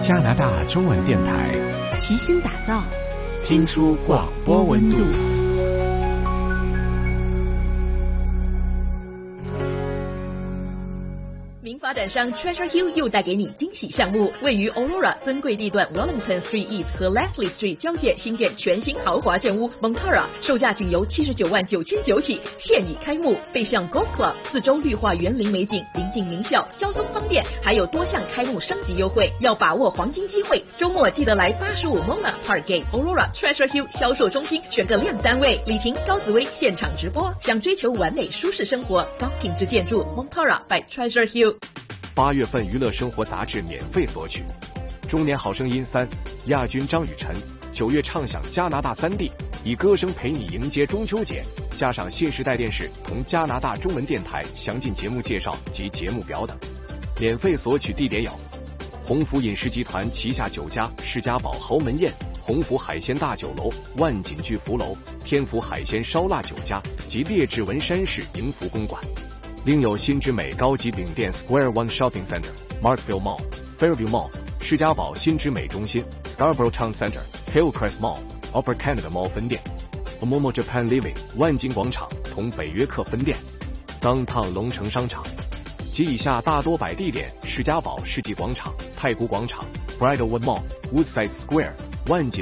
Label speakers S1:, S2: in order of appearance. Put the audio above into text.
S1: 加拿大中文电台，
S2: 齐心打造，
S1: 听出广播温度。
S3: 名发展商 Treasure Hill 又带给你惊喜项目，位于 Aurora 尊贵地段 Wellington Street East 和 Leslie Street 交界新建全新豪华镇屋 Montara， 售价仅由79.999起，现已开幕。背向 Golf Club， 四周绿化园林美景，临近名校，交通方便，还有多项开幕升级优惠，要把握黄金机会。周末记得来85 Mona Parkgate Aurora Treasure Hill 销售中心选个亮单位，李婷、高紫薇现场直播。想追求完美舒适生活，高品质建筑 Montara by Treasure Hill。
S4: 8月份娱乐生活杂志免费索取，中年好声音3亚军张雨晨，9月畅享加拿大3地，以歌声陪你迎接中秋节，加上新时代电视同加拿大中文电台详尽节目介绍及节目表等。免费索取地点有鸿福饮食集团旗下酒家世家堡豪门宴、鸿福海鲜大酒楼、万锦巨福楼、天福海鲜烧腊酒家及列治文山市迎福公馆。另有新之美高级饼店 Square One Shopping Center、Markville Mall、Fairview Mall、世家堡新之美中心、Scarborough Town Center、Hillcrest Mall、Upper Canada Mall 分店、Momo Japan Living 万金广场同北约克分店、Downtown 龙城商场及以下大多摆地点：世家堡世纪广场、太古广场、Bridalwood Mall、Woodside Square、万锦